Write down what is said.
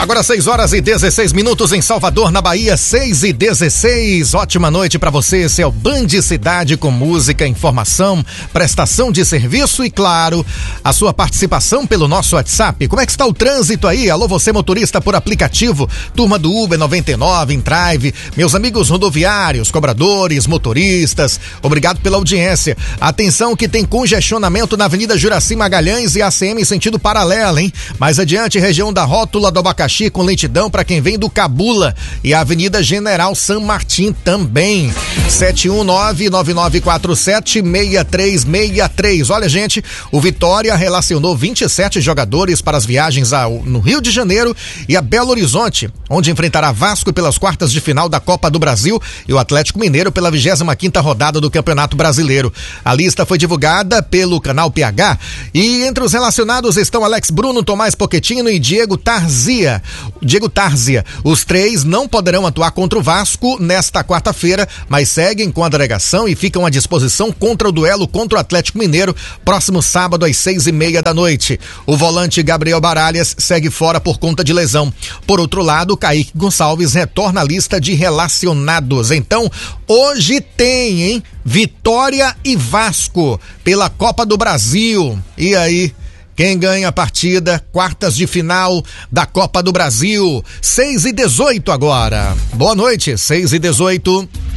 Agora 6h16 em Salvador, na Bahia, 6h16. Ótima noite para você. Esse é o Band Cidade com música, informação, prestação de serviço e, claro, a sua participação pelo nosso WhatsApp. Como é que está o trânsito aí? Alô, você motorista por aplicativo, turma do Uber 99, Drive, meus amigos rodoviários, cobradores, motoristas, obrigado pela audiência. Atenção que tem congestionamento na Avenida Juraci Magalhães e ACM em sentido paralelo, hein? Mais adiante, região da Rótula do Abacaxi com lentidão para quem vem do Cabula e a Avenida General San Martín também. 71999476363. Olha, gente, o Vitória relacionou 27 jogadores para as viagens no Rio de Janeiro e a Belo Horizonte, onde enfrentará Vasco pelas quartas de final da Copa do Brasil e o Atlético Mineiro pela 25ª rodada do Campeonato Brasileiro. A lista foi divulgada pelo canal PH e entre os relacionados estão Alex Bruno, Tomás Pochettino e Diego Tarzia. Os três não poderão atuar contra o Vasco nesta quarta-feira, mas seguem com a delegação e ficam à disposição contra o duelo contra o Atlético Mineiro, próximo sábado às 6h30 da noite. O volante Gabriel Baralhas segue fora por conta de lesão. Por outro lado, Kaique Gonçalves retorna à lista de relacionados. Então, hoje tem, hein? Vitória e Vasco pela Copa do Brasil. E aí? Quem ganha a partida? Quartas de final da Copa do Brasil. 6h18 agora. Boa noite, 6h18.